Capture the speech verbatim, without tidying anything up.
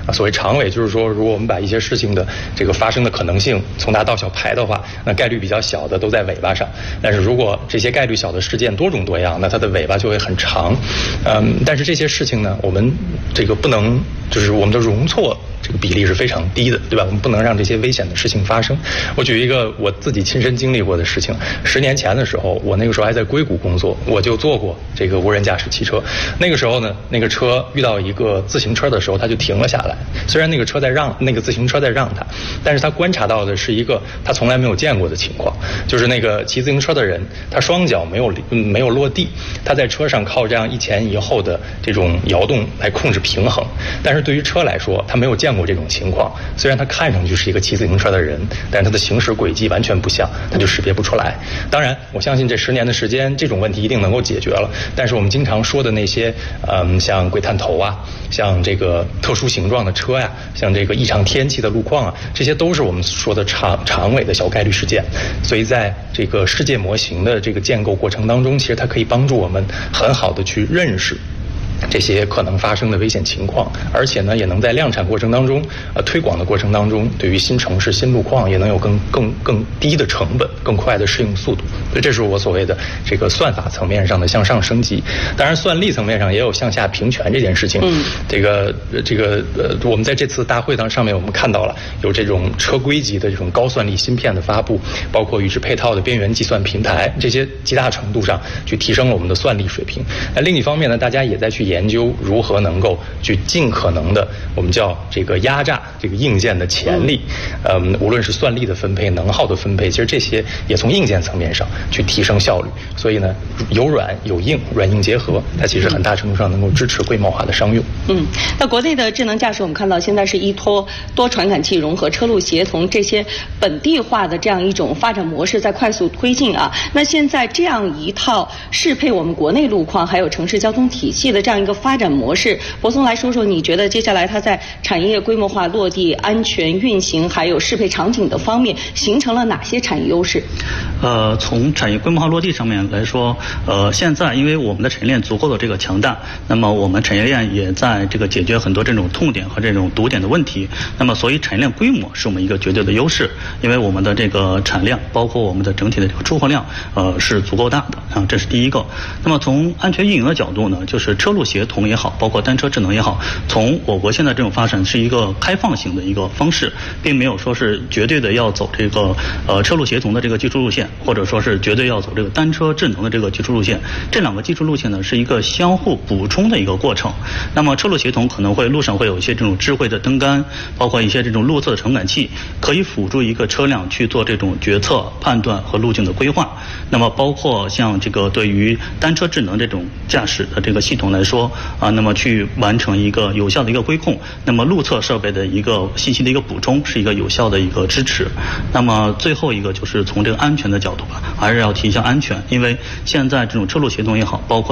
啊，所谓长尾就是说，如果我们把一些事情的这个发生的可能性从大到小排的话，那概率比较小的都在尾巴上。但是如果这些概率小的事件多种多样，那它的尾巴就会很长。嗯，但是这些事情呢，我们这个不能就是我们的容错这个比例是非常低的，对吧？我们不能让这些危险的事情发生。我举一个我自己亲身经历过的事情，十年前的时候，我那个时候还在硅谷工作，我就坐过这个无人驾驶汽车。那个时候呢，那个车遇到一个自行车的时候，它就停了下来。虽然那个车在让那个自行车在让它，但是他观察到的是一个他从来没有见过的情况，就是那个骑自行车的人，他双脚没有没有落地，他在车上靠这样一前一后的这种摇动来控制平衡。但是对于车来说，他没有见过这种情况，虽然他看上去是一个骑自行车的人，但是他的行驶轨迹完全不像，他就识别不出来。当然我相信这十年的时间，这种问题一定能够解决了。但是我们经常说的那些嗯，像鬼探头啊，像这个特殊形状的车呀、啊，像这个异常天气的路况啊，这些都是我们说的长长尾的小概率事件。所以在这个世界模型的这个建构过程当中，其实它可以帮助我们很好的去认识这些可能发生的危险情况，而且呢，也能在量产过程当中、呃推广的过程当中，对于新城市、新路况也能有更更更低的成本、更快的适应速度。所以这是我所谓的这个算法层面上的向上升级。当然，算力层面上也有向下平权这件事情。嗯，这个这个呃，我们在这次大会上上面我们看到了有这种车规级的这种高算力芯片的发布，包括与之配套的边缘计算平台，这些极大程度上去提升了我们的算力水平。那另一方面呢，大家也在去研究如何能够去尽可能的我们叫这个压榨这个硬件的潜力，嗯，无论是算力的分配、能耗的分配，其实这些也从硬件层面上去提升效率。所以呢，有软有硬，软硬结合，它其实很大程度上能够支持规模化的商用。嗯， 那国内的智能驾驶，我们看到现在是依托多传感器融合、车路协同这些本地化的这样一种发展模式在快速推进啊。那现在这样一套适配我们国内路况还有城市交通体系的这样一个发展模式，柏松来说说，你觉得接下来它在产业规模化落地、安全运行还有适配场景的方面形成了哪些产业优势？ 呃，从产业规模化落地上面来说，呃，现在因为我们的产业链足够的这个强大，那么我们产业链也在这个解决很多这种痛点和这种堵点的问题，那么所以产业链规模是我们一个绝对的优势，因为我们的这个产量包括我们的整体的这个出货量，呃，是足够大的啊，这是第一个。那么从安全运营的角度呢，就是车路协同也好，包括单车智能也好，从我国现在这种发展是一个开放型的一个方式，并没有说是绝对的要走这个呃车路协同的这个技术路线，或者说是绝对要走这个单车智能的这个技术路线。这两个技术路线呢是一个相互补充的一个过程。那么车路协同可能会路上会有一些这种智慧的灯杆，包括一些这种路侧的传感器，可以辅助一个车辆去做这种决策、判断和路径的规划。那么包括像这个对于单车智能这种驾驶的这个系统来说啊，那么去完成一个有效的一个规控，那么路侧设备的一个信息的一个补充是一个有效的一个支持。那么最后一个就是从这个安全的角度吧，还是要提一下安全，因为现在这种车路协同也好，包括